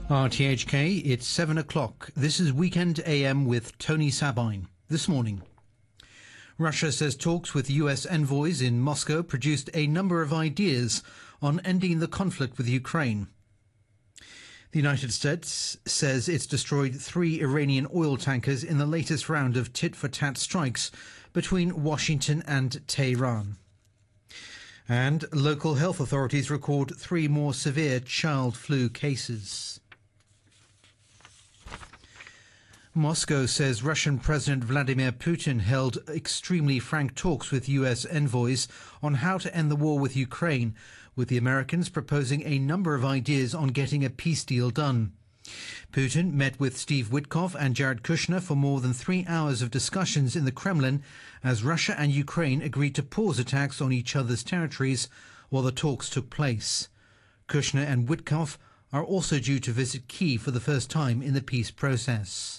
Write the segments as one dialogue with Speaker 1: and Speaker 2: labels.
Speaker 1: RTHK, it's 7 o'clock. This is Weekend AM with Tony Sabine. This morning, Russia says talks with US envoys in Moscow produced a number of ideas on ending the conflict with Ukraine. The United States says it's destroyed 3 Iranian oil tankers in the latest round of tit-for-tat strikes between Washington and Tehran. And local health authorities record 3 more severe child flu cases. Moscow says Russian President Vladimir Putin held extremely frank talks with US envoys on how to end the war with Ukraine, with the Americans proposing a number of ideas on getting a peace deal done. Putin met with Steve Witkoff and Jared Kushner for more than 3 hours of discussions in the Kremlin as Russia and Ukraine agreed to pause attacks on each other's territories while the talks took place. Kushner and Witkoff are also due to visit Kyiv for the first time in the peace process.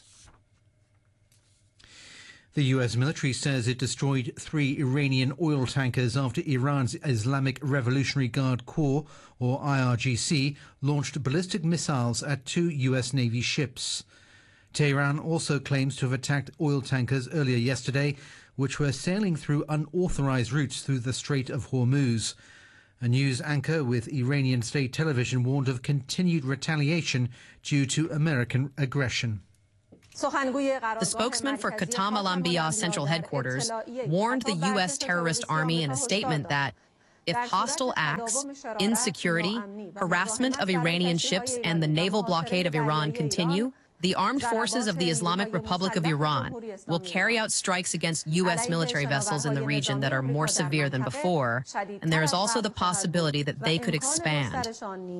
Speaker 1: The US military says it destroyed 3 Iranian oil tankers after Iran's Islamic Revolutionary Guard Corps, or IRGC, launched ballistic missiles at 2 US Navy ships. Tehran also claims to have attacked oil tankers earlier yesterday, which were sailing through unauthorized routes through the Strait of Hormuz. A news anchor with Iranian state television warned of continued retaliation due to American aggression.
Speaker 2: The spokesman for Khatam al-Anbiya Central Headquarters warned the U.S. terrorist army in a statement that if hostile acts, insecurity, harassment of Iranian ships, and the naval blockade of Iran continue, the armed forces of the Islamic Republic of Iran will carry out strikes against U.S. military vessels in the region that are more severe than before, and there is also the possibility that they could expand.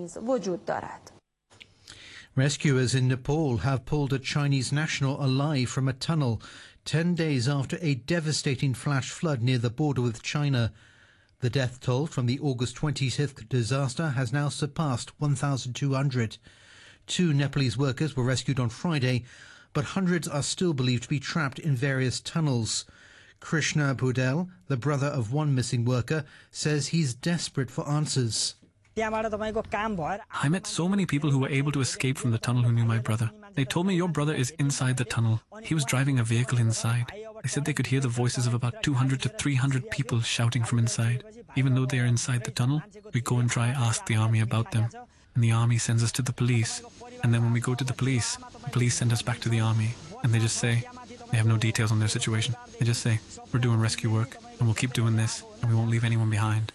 Speaker 1: Rescuers in Nepal have pulled a Chinese national alive from a tunnel 10 days after a devastating flash flood near the border with China. The death toll from the August 25th disaster has now surpassed 1,200. 2 Nepalese workers were rescued on Friday, but hundreds are still believed to be trapped in various tunnels. Krishna Budel, the brother of one missing worker, says he's desperate for answers.
Speaker 3: I met so many people who were able to escape from the tunnel who knew my brother. They told me your brother is inside the tunnel. He was driving a vehicle inside. They said they could hear the voices of about 200 to 300 people shouting from inside. Even though they are inside the tunnel, we go and try ask the army about them. And the army sends us to the police. And then when we go to the police send us back to the army. And they just say, they have no details on their situation. They just say, we're doing rescue work and we'll keep doing this and we won't leave anyone behind.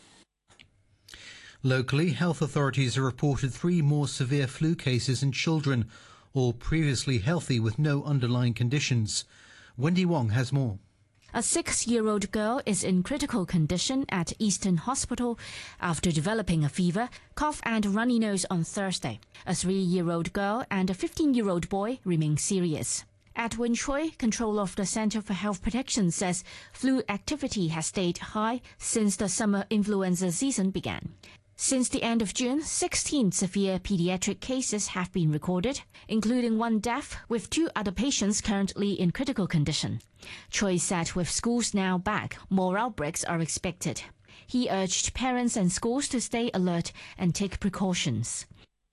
Speaker 1: Locally, health authorities have reported 3 more severe flu cases in children, all previously healthy with no underlying conditions. Wendy Wong has more.
Speaker 4: A 6-year-old girl is in critical condition at Eastern Hospital after developing a fever, cough and runny nose on Thursday. A 3-year-old girl and a 15-year-old boy remain serious. Edwin Choi, controller of the Center for Health Protection, says flu activity has stayed high since the summer influenza season began. Since the end of June, 16 severe pediatric cases have been recorded, including 1 death, with 2 other patients currently in critical condition. Choi said with schools now back, more outbreaks are expected. He urged parents and schools to stay alert and take precautions.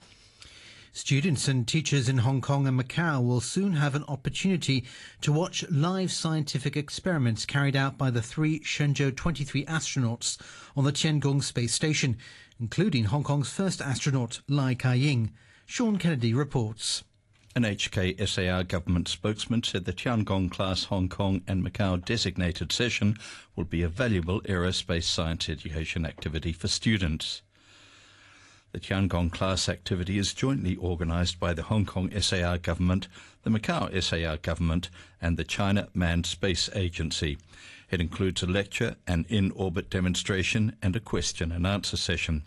Speaker 1: Students and teachers in Hong Kong and Macau will soon have an opportunity to watch live scientific experiments carried out by the 3 Shenzhou 23 astronauts on the Tiangong space station, including Hong Kong's first astronaut, Lai Ka-ying. Sean Kennedy reports.
Speaker 5: An HK SAR government spokesman said the Tiangong-class Hong Kong and Macau designated session will be a valuable aerospace science education activity for students. The Tiangong-class activity is jointly organised by the Hong Kong SAR government, the Macau SAR government and the China Manned Space Agency. It includes a lecture, an in-orbit demonstration and a question and answer session.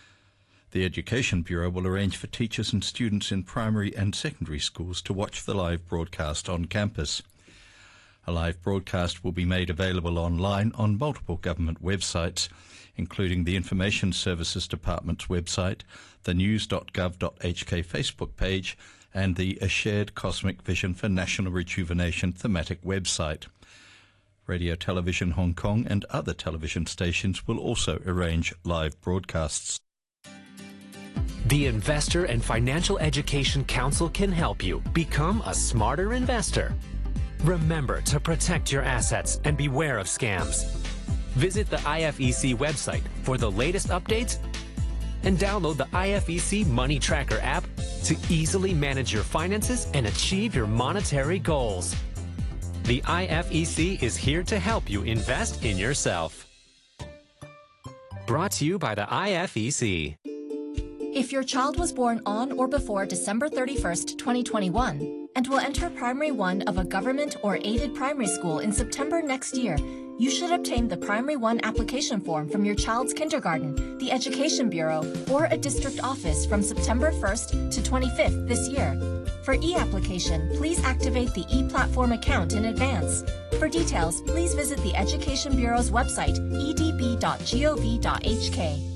Speaker 5: The Education Bureau will arrange for teachers and students in primary and secondary schools to watch the live broadcast on campus. A live broadcast will be made available online on multiple government websites, including the Information Services Department's website, the news.gov.hk Facebook page, and the A Shared Cosmic Vision for National Rejuvenation thematic website. Radio Television Hong Kong and other television stations will also arrange live broadcasts.
Speaker 6: The Investor and Financial Education Council can help you become a smarter investor. Remember to protect your assets and beware of scams. Visit the IFEC website for the latest updates and download the IFEC Money Tracker app to easily manage your finances and achieve your monetary goals. The IFEC is here to help you invest in yourself. Brought to you by the IFEC.
Speaker 7: If your child was born on or before December 31st, 2021, and will enter Primary 1 of a government or aided primary school in September next year, you should obtain the Primary 1 application form from your child's kindergarten, the Education Bureau, or a district office from September 1st to 25th this year. For e-application, please activate the e-platform account in advance. For details, please visit the Education Bureau's website, edb.gov.hk.